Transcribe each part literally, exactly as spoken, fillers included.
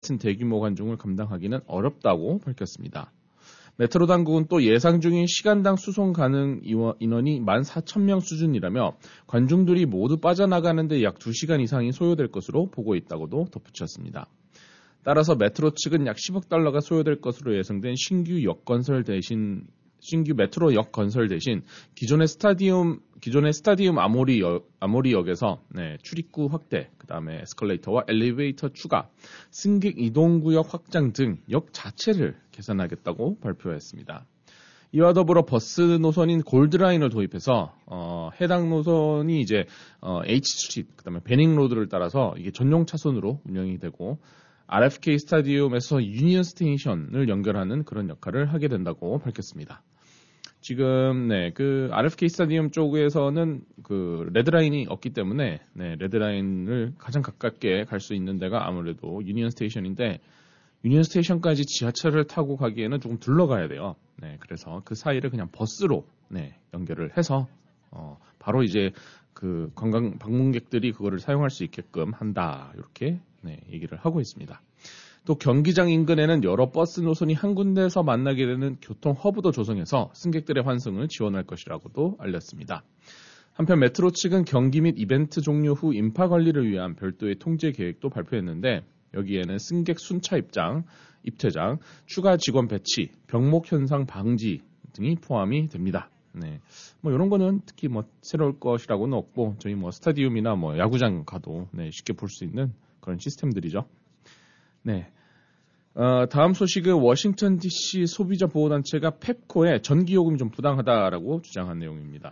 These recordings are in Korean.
같은 대규모 관중을 감당하기는 어렵다고 밝혔습니다. 메트로 당국은 또 예상 중인 시간당 수송 가능 인원이 만 사천 명 수준이라며 관중들이 모두 빠져나가는데 약 두 시간 이상이 소요될 것으로 보고 있다고도 덧붙였습니다. 따라서 메트로 측은 약 십억 달러가 소요될 것으로 예상된 신규 역 건설 대신 신규 메트로 역 건설 대신 기존의 스타디움 기존의 스타디움 아모리역, 아모리역에서 네, 출입구 확대, 그 다음에 에스컬레이터와 엘리베이터 추가, 승객 이동구역 확장 등 역 자체를 개선하겠다고 발표했습니다. 이와 더불어 버스 노선인 골드라인을 도입해서 어, 해당 노선이 이제 어, H스트리트, 그 다음에 베닝 로드를 따라서 이게 전용 차선으로 운영이 되고 알에프케이 스타디움에서 유니언 스테이션을 연결하는 그런 역할을 하게 된다고 밝혔습니다. 지금 네, 그 알에프케이 스타디움 쪽에서는 그 레드라인이 없기 때문에 네, 레드라인을 가장 가깝게 갈 수 있는 데가 아무래도 유니언 스테이션인데 유니언 스테이션까지 지하철을 타고 가기에는 조금 둘러가야 돼요. 네, 그래서 그 사이를 그냥 버스로 네, 연결을 해서 어, 바로 이제 그 관광 방문객들이 그거를 사용할 수 있게끔 한다. 이렇게 네, 얘기를 하고 있습니다. 또 경기장 인근에는 여러 버스 노선이 한 군데에서 만나게 되는 교통 허브도 조성해서 승객들의 환승을 지원할 것이라고도 알렸습니다. 한편 메트로 측은 경기 및 이벤트 종료 후 인파 관리를 위한 별도의 통제 계획도 발표했는데 여기에는 승객 순차 입장, 입퇴장, 추가 직원 배치, 병목 현상 방지 등이 포함이 됩니다. 네, 뭐 이런 거는 특히 뭐 새로울 것이라고는 없고 저희 뭐 스타디움이나 뭐 야구장 가도 네, 쉽게 볼 수 있는 그런 시스템들이죠. 네. 어, 다음 소식은 워싱턴 디씨 소비자 보호단체가 펩코에 전기요금이 좀 부당하다라고 주장한 내용입니다.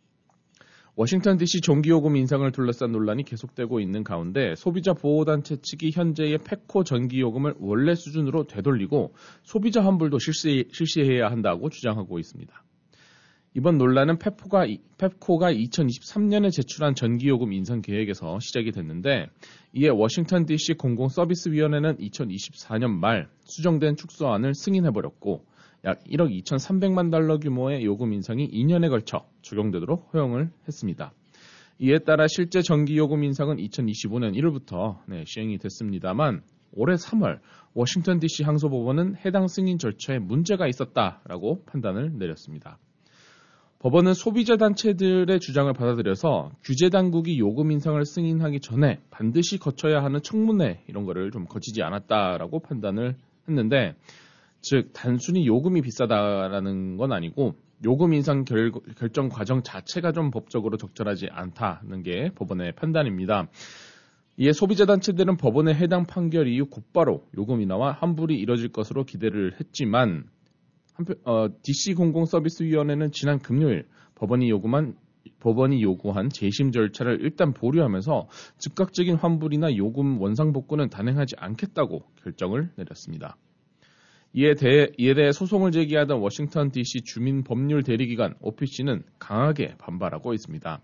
워싱턴 디씨 전기요금 인상을 둘러싼 논란이 계속되고 있는 가운데 소비자 보호단체 측이 현재의 펩코 전기요금을 원래 수준으로 되돌리고 소비자 환불도 실시, 실시해야 한다고 주장하고 있습니다. 이번 논란은 펩코가, 펩코가 이천이십삼 년에 제출한 전기요금 인상 계획에서 시작이 됐는데 이에 워싱턴 디씨 공공서비스위원회는 이천이십사 년 말 수정된 축소안을 승인해버렸고 약 일억 이천삼백만 달러 규모의 요금 인상이 이 년에 걸쳐 적용되도록 허용을 했습니다. 이에 따라 실제 전기요금 인상은 이천이십오 년 일월부터 네, 시행이 됐습니다만 올해 삼월 워싱턴 디씨 항소법원은 해당 승인 절차에 문제가 있었다라고 판단을 내렸습니다. 법원은 소비자 단체들의 주장을 받아들여서 규제 당국이 요금 인상을 승인하기 전에 반드시 거쳐야 하는 청문회 이런 거를 좀 거치지 않았다라고 판단을 했는데 즉 단순히 요금이 비싸다라는 건 아니고 요금 인상 결, 결정 과정 자체가 좀 법적으로 적절하지 않다는 게 법원의 판단입니다. 이에 소비자 단체들은 법원의 해당 판결 이후 곧바로 요금 인하와 환불이 이뤄질 것으로 기대를 했지만 한편, 어, 디씨 공공서비스위원회는 지난 금요일 법원이 요구한, 법원이 요구한 재심 절차를 일단 보류하면서 즉각적인 환불이나 요금 원상복구는 단행하지 않겠다고 결정을 내렸습니다. 이에 대해, 이에 대해 소송을 제기하던 워싱턴 디씨 주민법률 대리기관 오피씨는 강하게 반발하고 있습니다.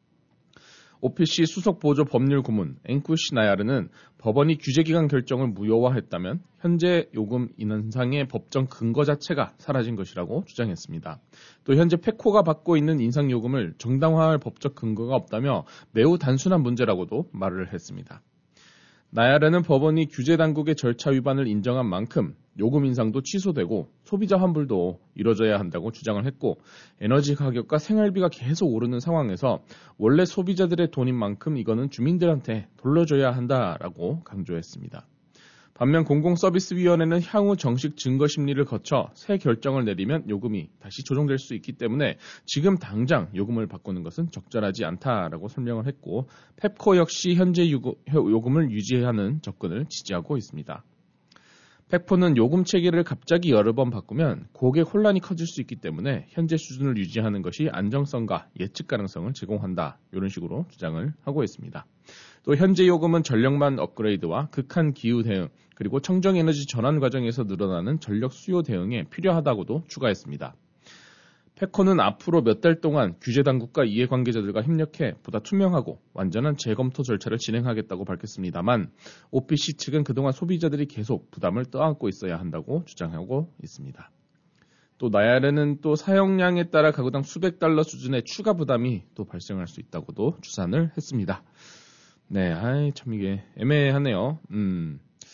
오피씨 수석보조 법률고문 앵쿠시 나야르는 법원이 규제기관 결정을 무효화했다면 현재 요금 인상의 법정 근거 자체가 사라진 것이라고 주장했습니다. 또 현재 펩코가 받고 있는 인상요금을 정당화할 법적 근거가 없다며 매우 단순한 문제라고도 말을 했습니다. 나야르는 법원이 규제당국의 절차 위반을 인정한 만큼 요금 인상도 취소되고 소비자 환불도 이뤄져야 한다고 주장을 했고 에너지 가격과 생활비가 계속 오르는 상황에서 원래 소비자들의 돈인 만큼 이거는 주민들한테 돌려줘야 한다라고 강조했습니다. 반면 공공서비스위원회는 향후 정식 증거심리를 거쳐 새 결정을 내리면 요금이 다시 조정될 수 있기 때문에 지금 당장 요금을 바꾸는 것은 적절하지 않다라고 설명을 했고 펩코 역시 현재 요금을 유지하는 접근을 지지하고 있습니다. 펩코는 요금 체계를 갑자기 여러 번 바꾸면 고객 혼란이 커질 수 있기 때문에 현재 수준을 유지하는 것이 안정성과 예측 가능성을 제공한다. 이런 식으로 주장을 하고 있습니다. 또 현재 요금은 전력만 업그레이드와 극한 기후 대응 그리고 청정에너지 전환 과정에서 늘어나는 전력 수요 대응에 필요하다고도 추가했습니다. 펩코는 앞으로 몇 달 동안 규제 당국과 이해관계자들과 협력해 보다 투명하고 완전한 재검토 절차를 진행하겠다고 밝혔습니다만 오피씨 측은 그동안 소비자들이 계속 부담을 떠안고 있어야 한다고 주장하고 있습니다. 또 나야르는 또 사용량에 따라 가구당 수백 달러 수준의 추가 부담이 또 발생할 수 있다고도 추산을 했습니다. 네, 아이 참 이게 애매하네요. 음.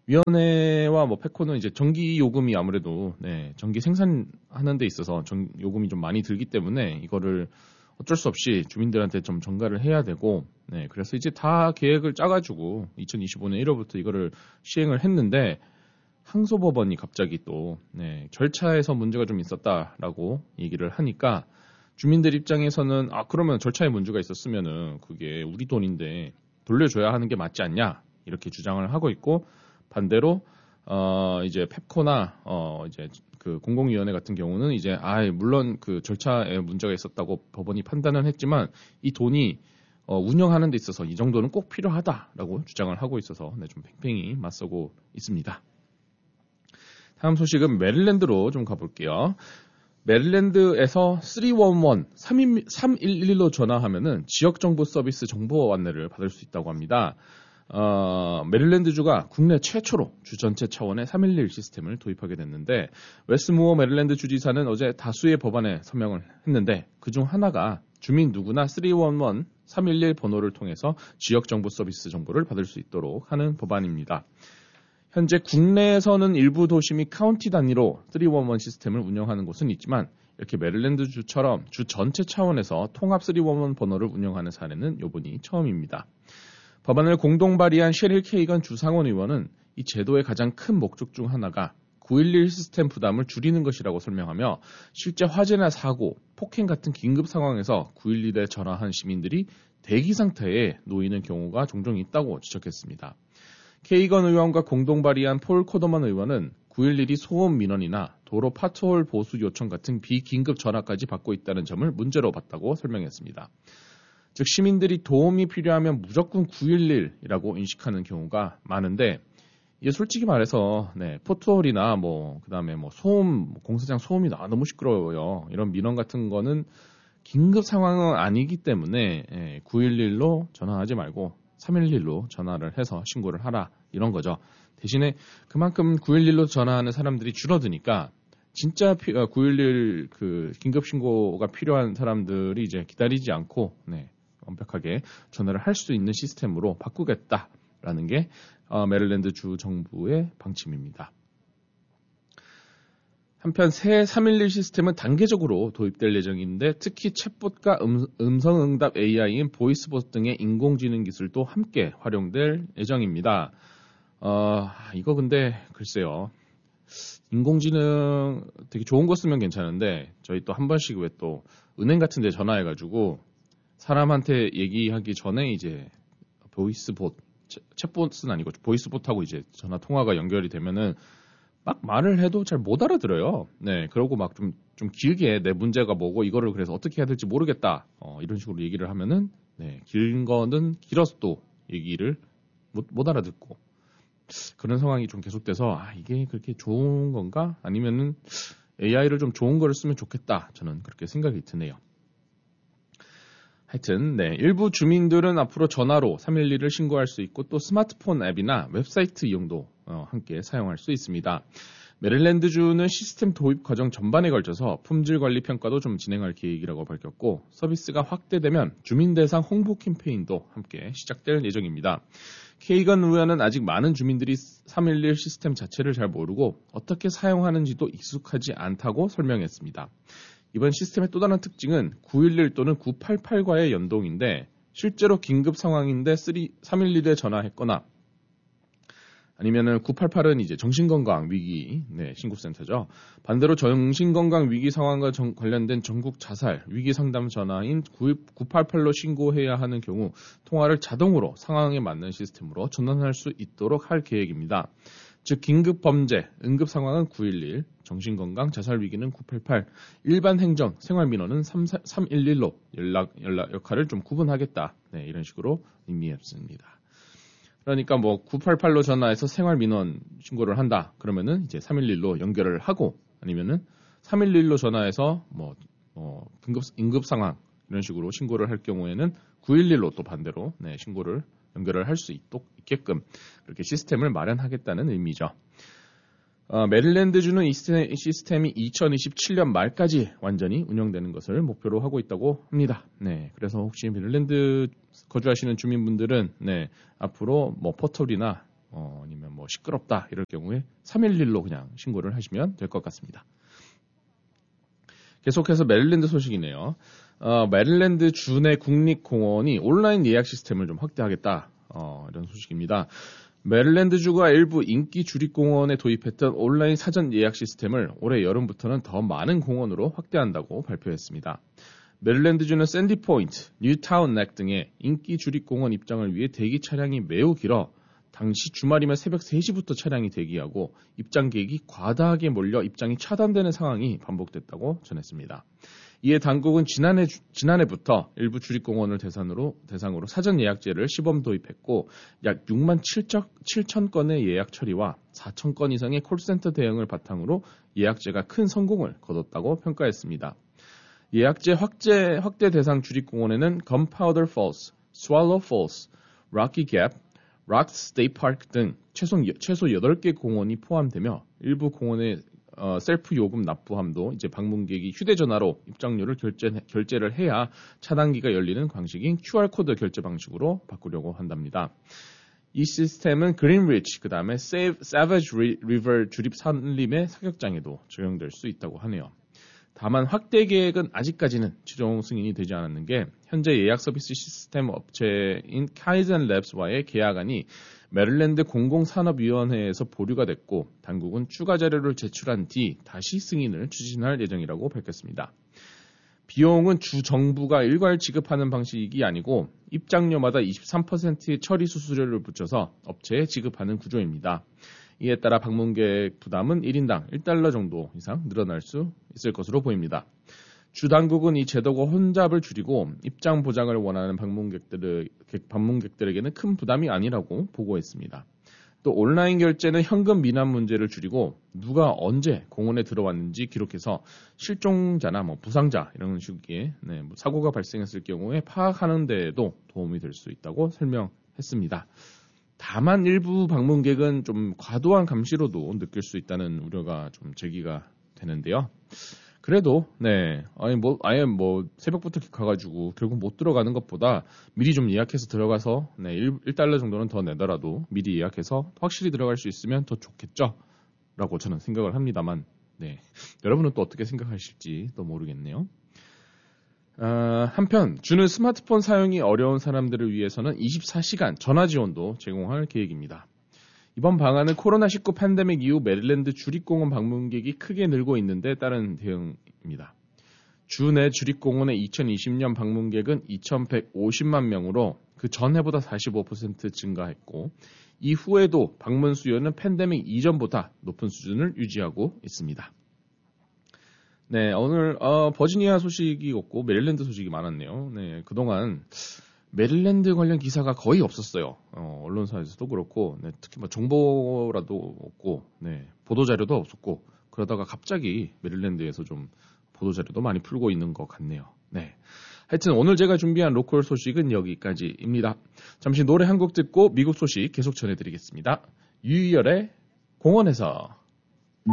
위원회와 뭐 페코는 이제 전기 요금이 아무래도 네, 전기 생산하는 데 있어서 전, 요금이 좀 많이 들기 때문에 이거를 어쩔 수 없이 주민들한테 좀 전가를 해야 되고, 네, 그래서 이제 다 계획을 짜가지고 이천이십오 년 일월부터 이거를 시행을 했는데 항소법원이 갑자기 또 네, 절차에서 문제가 좀 있었다라고 얘기를 하니까 주민들 입장에서는 아 그러면 절차에 문제가 있었으면은 그게 우리 돈인데 돌려줘야 하는 게 맞지 않냐 이렇게 주장을 하고 있고. 반대로 어 이제 펩코나 어 이제 그 공공위원회 같은 경우는 이제 아 물론 그 절차에 문제가 있었다고 법원이 판단을 했지만 이 돈이 어 운영하는 데 있어서 이 정도는 꼭 필요하다라고 주장을 하고 있어서 네, 좀 팽팽히 맞서고 있습니다. 다음 소식은 메릴랜드로 좀 가볼게요. 메릴랜드에서 삼일일, 삼일일로 전화하면은 지역정보 서비스 정보 안내를 받을 수 있다고 합니다. 어, 메릴랜드주가 국내 최초로 주 전체 차원의 삼일일 시스템을 도입하게 됐는데 웨스무어 메릴랜드 주지사는 어제 다수의 법안에 서명을 했는데 그중 하나가 주민 누구나 삼일일, 삼일일 번호를 통해서 지역정보 서비스 정보를 받을 수 있도록 하는 법안입니다. 현재 국내에서는 일부 도시 및 카운티 단위로 삼일일 시스템을 운영하는 곳은 있지만 이렇게 메릴랜드주처럼 주 전체 차원에서 통합 삼일일 번호를 운영하는 사례는 이번이 처음입니다. 법안을 공동 발의한 셰릴 케이건 주상원 의원은 이 제도의 가장 큰 목적 중 하나가 구일일 시스템 부담을 줄이는 것이라고 설명하며 실제 화재나 사고, 폭행 같은 긴급 상황에서 구일일에 전화한 시민들이 대기 상태에 놓이는 경우가 종종 있다고 지적했습니다. 케이건 의원과 공동 발의한 폴 코더먼 의원은 구일일이 소음 민원이나 도로 파트홀 보수 요청 같은 비긴급 전화까지 받고 있다는 점을 문제로 봤다고 설명했습니다. 즉 시민들이 도움이 필요하면 무조건 구일일이라고 인식하는 경우가 많은데 이게 솔직히 말해서 네, 포트홀이나 뭐 그다음에 뭐 소음 공사장 소음이 너무 시끄러워요. 이런 민원 같은 거는 긴급 상황은 아니기 때문에 예, 구일일로 전화하지 말고 삼일일로 전화를 해서 신고를 하라 이런 거죠. 대신에 그만큼 구일일로 전화하는 사람들이 줄어드니까 진짜 구일일 그 긴급 신고가 필요한 사람들이 이제 기다리지 않고 네, 완벽하게 전화를 할 수 있는 시스템으로 바꾸겠다라는 게 어, 메릴랜드 주 정부의 방침입니다. 한편 새 삼일일 시스템은 단계적으로 도입될 예정인데 특히 챗봇과 음, 음성응답 에이아이인 보이스봇 등의 인공지능 기술도 함께 활용될 예정입니다. 어, 이거 근데 글쎄요. 인공지능 되게 좋은 거 쓰면 괜찮은데 저희 또 한 번씩 왜 또 은행 같은 데 전화해가지고 사람한테 얘기하기 전에 이제 보이스봇, 챗봇은 아니고 보이스봇하고 이제 전화 통화가 연결이 되면은 막 말을 해도 잘 못 알아들어요. 네, 그러고 막 좀 좀 길게 내 문제가 뭐고 이거를 그래서 어떻게 해야 될지 모르겠다. 어, 이런 식으로 얘기를 하면은 네, 긴 거는 길어서도 얘기를 못, 못 알아듣고 그런 상황이 좀 계속돼서 아, 이게 그렇게 좋은 건가? 아니면은 에이아이를 좀 좋은 거를 쓰면 좋겠다. 저는 그렇게 생각이 드네요. 하여튼 네, 일부 주민들은 앞으로 전화로 삼일일을 신고할 수 있고 또 스마트폰 앱이나 웹사이트 이용도 어, 함께 사용할 수 있습니다. 메릴랜드주는 시스템 도입 과정 전반에 걸쳐서 품질 관리 평가도 좀 진행할 계획이라고 밝혔고 서비스가 확대되면 주민 대상 홍보 캠페인도 함께 시작될 예정입니다. 케이건 의원은 아직 많은 주민들이 삼일일 시스템 자체를 잘 모르고 어떻게 사용하는지도 익숙하지 않다고 설명했습니다. 이번 시스템의 또 다른 특징은 구일일 또는 구팔팔과의 연동인데 실제로 긴급 상황인데 삼일일에 전화했거나 아니면은 구팔팔은 이제 정신건강 위기 네, 신고센터죠. 반대로 정신건강 위기 상황과 정, 관련된 전국 자살 위기 상담 전화인 구팔팔로 신고해야 하는 경우 통화를 자동으로 상황에 맞는 시스템으로 전환할 수 있도록 할 계획입니다. 즉 긴급 범죄, 응급 상황은 구일일, 정신건강, 자살 위기는 구팔팔, 일반 행정, 생활 민원은 삼일일로 연락 연락 역할을 좀 구분하겠다. 네, 이런 식으로 의미했습니다. 그러니까 뭐 구팔팔로 전화해서 생활 민원 신고를 한다. 그러면은 이제 삼일일로 연결을 하고 아니면은 삼일일로 전화해서 뭐, 뭐 긴급 응급 상황 이런 식으로 신고를 할 경우에는 구일일로 또 반대로 네, 신고를 연결을 할 수 있게끔 그렇게 시스템을 마련하겠다는 의미죠. 어, 메릴랜드주는 이 시스템이 이천이십칠년 말까지 완전히 운영되는 것을 목표로 하고 있다고 합니다. 네, 그래서 혹시 메릴랜드 거주하시는 주민분들은 네, 앞으로 뭐 포털이나 어, 아니면 뭐 시끄럽다 이럴 경우에 삼일일로 그냥 신고를 하시면 될 것 같습니다. 계속해서 메릴랜드 소식이네요. 어, 메릴랜드 주 내 국립공원이 온라인 예약 시스템을 좀 확대하겠다. 어, 이런 소식입니다. 메릴랜드주가 일부 인기 주립공원에 도입했던 온라인 사전 예약 시스템을 올해 여름부터는 더 많은 공원으로 확대한다고 발표했습니다. 메릴랜드주는 샌디포인트, 뉴타운 넥 등의 인기 주립공원 입장을 위해 대기 차량이 매우 길어 당시 주말이면 새벽 세 시부터 차량이 대기하고 입장객이 과다하게 몰려 입장이 차단되는 상황이 반복됐다고 전했습니다. 이에 당국은 지난해, 지난해부터 일부 주립공원을 대상으로, 대상으로 사전 예약제를 시범 도입했고 약 육만 칠천 건의 예약 처리와 사천 건 이상의 콜센터 대응을 바탕으로 예약제가 큰 성공을 거뒀다고 평가했습니다. 예약제 확대, 확대 대상 주립공원에는 건파우더 폴스, 스왈로우 폴스, 락키 갭, 락 스테이트 파크 등 최소, 최소 여덟 개 공원이 포함되며 일부 공원의 어, 셀프 요금 납부함도 이제 방문객이 휴대전화로 입장료를 결제, 결제를 해야 차단기가 열리는 방식인 큐알코드 결제 방식으로 바꾸려고 한답니다. 이 시스템은 그린리치, 그 다음에 세버지 리버 주립 산림의 사격장에도 적용될 수 있다고 하네요. 다만 확대 계획은 아직까지는 최종 승인이 되지 않았는 게 현재 예약 서비스 시스템 업체인 카이젠 랩스와의 계약안이 메릴랜드 공공산업위원회에서 보류가 됐고 당국은 추가 자료를 제출한 뒤 다시 승인을 추진할 예정이라고 밝혔습니다. 비용은 주 정부가 일괄 지급하는 방식이 아니고 입장료마다 이십삼 퍼센트의 처리 수수료를 붙여서 업체에 지급하는 구조입니다. 이에 따라 방문객 부담은 일 인당 일 달러 정도 이상 늘어날 수 있을 것으로 보입니다. 주 당국은 이 제도가 혼잡을 줄이고 입장 보장을 원하는 방문객들, 방문객들에게는 큰 부담이 아니라고 보고했습니다. 또 온라인 결제는 현금 미납 문제를 줄이고 누가 언제 공원에 들어왔는지 기록해서 실종자나 뭐 부상자 이런 식의 네, 뭐 사고가 발생했을 경우에 파악하는 데에도 도움이 될 수 있다고 설명했습니다. 다만 일부 방문객은 좀 과도한 감시로도 느낄 수 있다는 우려가 좀 제기가 되는데요. 그래도 네 아예 뭐 아예 뭐 새벽부터 가가지고 결국 못 들어가는 것보다 미리 좀 예약해서 들어가서 네 일 달러 정도는 더 내더라도 미리 예약해서 확실히 들어갈 수 있으면 더 좋겠죠?라고 저는 생각을 합니다만 네 여러분은 또 어떻게 생각하실지 또 모르겠네요. 아, 한편 주는 스마트폰 사용이 어려운 사람들을 위해서는 이십사 시간 전화 지원도 제공할 계획입니다. 이번 방안은 코로나 십구 팬데믹 이후 메릴랜드 주립공원 방문객이 크게 늘고 있는데 따른 대응입니다. 주 내 주립공원의 이천이십 년 방문객은 이천백오십만 명으로 그 전해보다 사십오 퍼센트 증가했고 이후에도 방문 수요는 팬데믹 이전보다 높은 수준을 유지하고 있습니다. 네, 오늘 어, 버지니아 소식이 없고 메릴랜드 소식이 많았네요. 네, 그동안 메릴랜드 관련 기사가 거의 없었어요. 어, 언론사에서도 그렇고, 네, 특히 뭐 정보라도 없고, 네, 보도 자료도 없었고, 그러다가 갑자기 메릴랜드에서 좀 보도 자료도 많이 풀고 있는 것 같네요. 네, 하여튼 오늘 제가 준비한 로컬 소식은 여기까지입니다. 잠시 노래 한 곡 듣고 미국 소식 계속 전해드리겠습니다. 유희열의 공원에서.